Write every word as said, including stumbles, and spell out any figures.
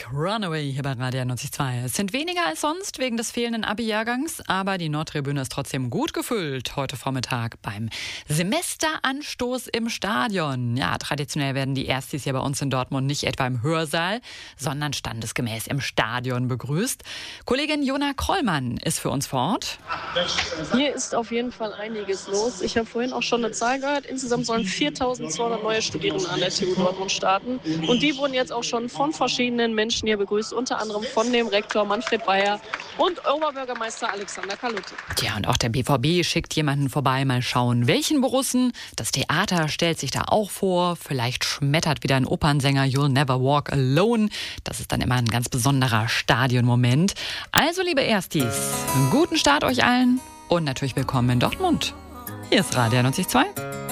Music, Runaway hier bei Radio neunzig Komma zwei. Es sind weniger als sonst wegen des fehlenden Abi-Jahrgangs, aber die Nordtribüne ist trotzdem gut gefüllt heute Vormittag beim Semesteranstoß im Stadion. Ja, traditionell werden die Erstis hier bei uns in Dortmund nicht etwa im Hörsaal, sondern standesgemäß im Stadion begrüßt. Kollegin Jona Krollmann ist für uns vor Ort. Hier ist auf jeden Fall einiges los. Ich habe vorhin auch schon eine Zahl gehört. Insgesamt sollen viertausendzweihundert neue Studierende an der T U Dortmund starten. Und die wurden jetzt auch schon von verschiedenen Menschen hier begrüßt, unter anderem von dem Rektor Manfred Bayer und Oberbürgermeister Alexander Kalutti. Tja, und auch der B V B schickt jemanden vorbei. Mal schauen, welchen Borussen. Das Theater stellt sich da auch vor. Vielleicht schmettert wieder ein Opernsänger You'll Never Walk Alone. Das ist dann immer ein ganz besonderer Stadionmoment. Also, liebe Erstis, einen guten Start euch allen und natürlich willkommen in Dortmund. Hier ist Radio neunzig Komma zwei.